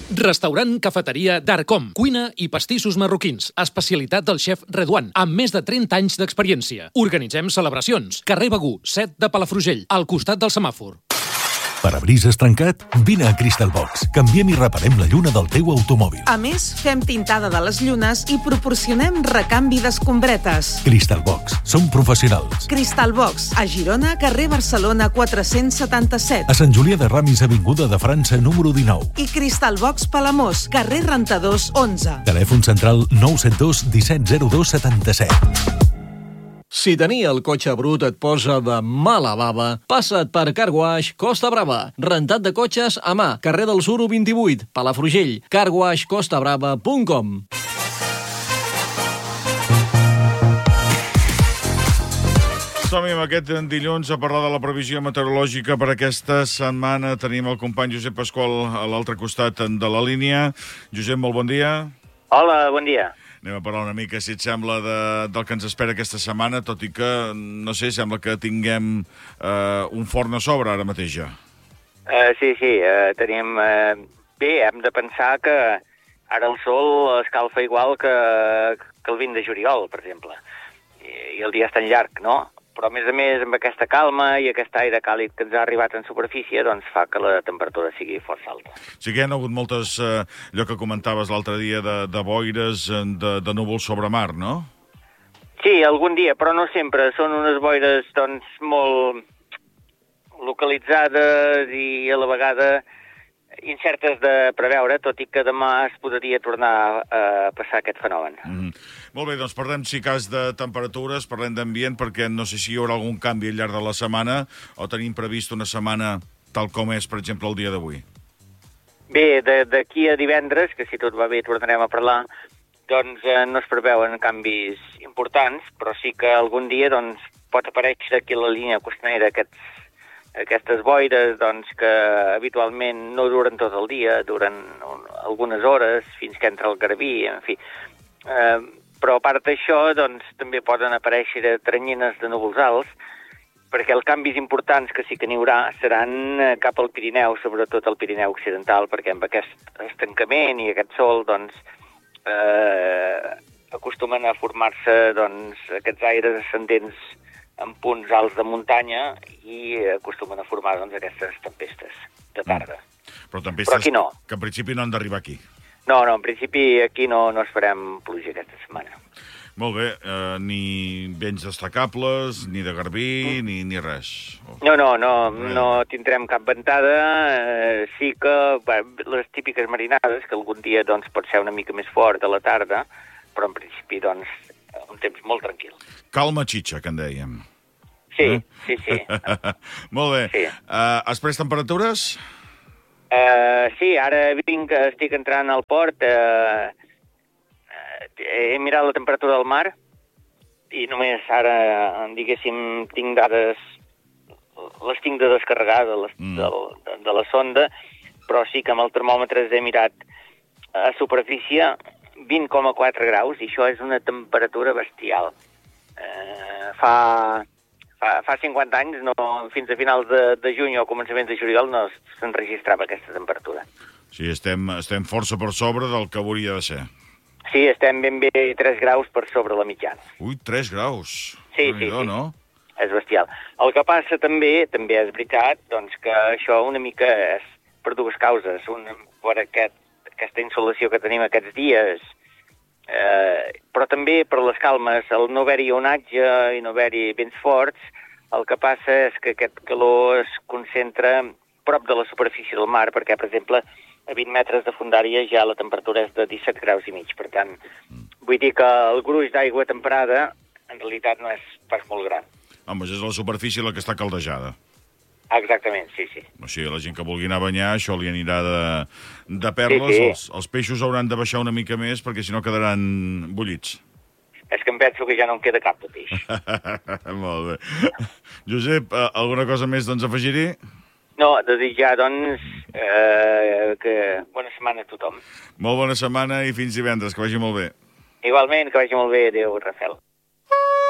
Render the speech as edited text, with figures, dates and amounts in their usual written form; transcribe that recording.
Restaurant Cafeteria d'Arcom. Cuina i pastissos marroquins. Especialitat del xef Redouan, amb més de 30 anys d'experiència. Organitzem celebracions. Carrer Begú, 7 de Palafrugell, al costat del semàfor. Parabrises trencat? Vine a Crystal Box. Canviem i reparem la lluna del teu automòbil. A més, fem tintada de les llunes i proporcionem recanvi d'escombretes. Crystal Box. Som professionals. Crystal Box, a Girona, carrer Barcelona 477. A Sant Julià de Ramis, avinguda de França, número 19. I Crystal Box Palamós, carrer Rentadors 11. Telèfon central 972 1702 77. Si tenir el cotxe brut et posa de mala bava, passa't per Car Wash Costa Brava. Rentat de cotxes a mà, carrer del Suro 28, Palafrugell. carwashcostabrava.com. Som-hi amb aquest dilluns a parlar de la previsió meteorològica per aquesta setmana. Tenim el company Josep Pasqual a l'altre costat de la línia. Josep, molt bon dia. Hola, bon dia. Anem a parlar una mica, si et sembla, del que ens espera aquesta setmana, tot i que, no sé, sembla que tinguem un forn a sobre ara mateix ja. Sí, tenim... Bé, hem de pensar que ara el sol escalfa igual que el 20 de juliol, per exemple. I el dia és tan llarg, no? Però, a més, amb aquesta calma i aquest aire càlid que ens ha arribat en superfície, doncs fa que la temperatura sigui força alta. Sí que hi ha hagut moltes, allò que comentaves l'altre dia, de boires, de núvols sobre mar, no? Sí, algun dia, però no sempre. Són unes boires, doncs, molt localitzades i a la vegada incertes de preveure, tot i que demà es podria tornar a passar aquest fenomen. Molt bé, doncs parlem, si cas, de temperatures, parlem d'ambient, perquè no sé si hi haurà algun canvi al llarg de la setmana o tenim previst una setmana tal com és, per exemple, el dia d'avui. Bé, d'aquí a divendres, que si tot va bé tornarem a parlar, doncs no es preveuen canvis importants, però sí que algun dia doncs, pot aparèixer aquí la línia costanera aquestes boires doncs, que habitualment no duren tot el dia, duren algunes hores fins que entra el garbí, en fi. Però a part d'això, doncs, també poden aparèixer tranyines de núvols alts, perquè els canvis importants que sí que n'hi haurà seran cap al Pirineu, sobretot al Pirineu occidental, perquè amb aquest estancament i aquest sol, doncs, acostumen a formar-se doncs, aquests aires ascendents en punts alts de muntanya i acostumen a formar doncs, aquestes tempestes de tarda. Però tempestes aquí no. Que en principi no han d'arribar aquí. No, en principi aquí no esperem pluja aquesta setmana. Molt bé, ni vents destacables, ni de garbí, ni res. No tindrem cap ventada. Sí que les típiques marinades, que algun dia doncs, pot ser una mica més fort a la tarda, però en principi doncs, un temps molt tranquil. Calma xitxa, que en dèiem. Sí. Molt bé. Sí. Després temperatures? Sí, ara estic entrant al port. He mirat la temperatura del mar i només ara, diguéssim, tinc dades, les tinc de descarregar de la sonda, però sí que amb el termòmetre he mirat a superfície 20,4 graus, i això és una temperatura bestial. Fa 50 anys, fins a finals de juny o començaments de juliol, no s'enregistrava aquesta temperatura. Sí, estem força per sobre del que hauria de ser. Sí, estem ben bé 3 graus per sobre la mitjana. Ui, 3 graus. Sí. No? És bestial. El que passa també és veritat, doncs que això una mica és per dues causes. Per aquesta insolació que tenim aquests dies, però també per les calmes, el no haver-hi onatge i no haver-hi vents forts, el que passa és que aquest calor es concentra prop de la superfície del mar, perquè, per exemple, a 20 metres de fondària ja la temperatura és de 17 graus i mig. Per tant, vull dir que el gruix d'aigua temperada en realitat no és pas molt gran. Home, és la superfície la que està caldejada. Exactament, sí. O sigui, la gent que vulgui anar a banyar, això li anirà de perles. Sí. Els peixos hauran de baixar una mica més, perquè si no quedaran bullits. És que em penso que ja no em queda cap de peix. Molt bé. Josep, alguna cosa més doncs afegir-hi? No, desitjar, doncs, que bona setmana a tothom. Molt bona setmana i fins divendres, que vagi molt bé. Igualment, que vagi molt bé. Adéu, Rafael.